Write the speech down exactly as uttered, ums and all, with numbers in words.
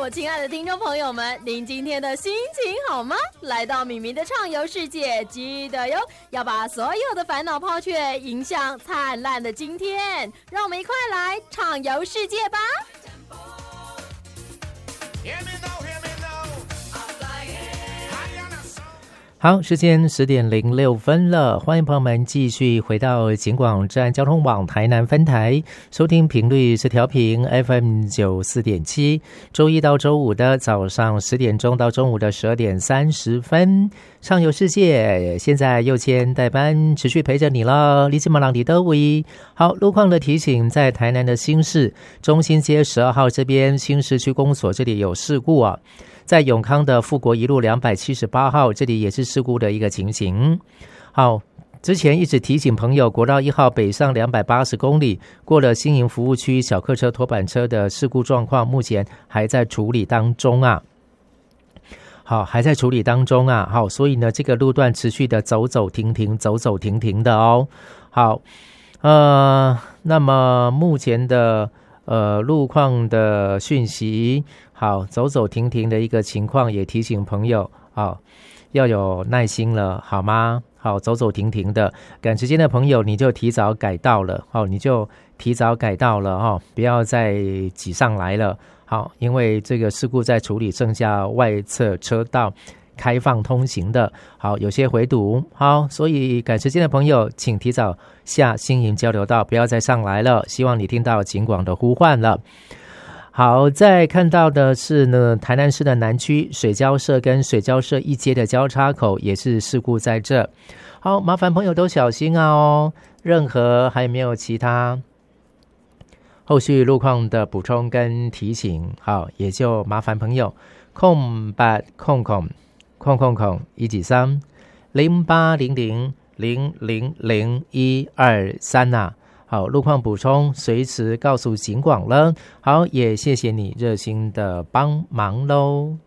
我亲爱的听众朋友们，您今天的心情好吗？来到米米的畅游世界，记得哟，要把所有的烦恼抛却，迎向灿烂的今天。让我们一块来畅游世界吧！ 好，时间十点零六分了，欢迎朋友们继续回到警广站交通网台南分台，收听频率是调频 F M 九四点七，周一到周五的早上十点钟到中午的十二点三十分，畅游世界，现在右肩代班持续陪着你了，你这么朗里的位。好，路况的提醒，在台南的新市中心街十二号这边新市区公所这里有事故啊。在永康的富国一路两百七十八号，这里也是事故的一个情形。好，之前一直提醒朋友，国道一号北上两百八十公里，过了新营服务区小客车、拖板车的事故状况，目前还在处理当中啊。好，还在处理当中啊。好，所以呢，这个路段持续的走走停停，走走停停的哦。好，呃，那么目前的呃路况的讯息。好，走走停停的一个情况，也提醒朋友，好，要有耐心了，好吗？好，走走停停的，赶时间的朋友，你就提早改道了，好，你就提早改道了，哈，不要再挤上来了，好，因为这个事故在处理，剩下外侧车道开放通行的，好，有些回堵，好，所以赶时间的朋友，请提早下新营交流道，不要再上来了，希望你听到警广的呼唤了。好，再看到的是呢，台南市的南区水交社跟水交社一街的交叉口也是事故在这。好，麻烦朋友都小心啊哦。任何还有没有其他后续路况的补充跟提醒？好，也就麻烦朋友空八空空空空空一几三零八零零零零零一二三呐。好，路况补充随时告诉警广了。好，也谢谢你热心的帮忙喽。